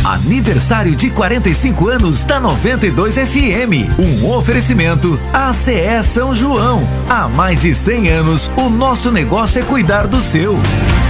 Aniversário de 45 anos da 92 FM. Um oferecimento ACE São João. Há mais de 100 anos, o nosso negócio é cuidar do seu.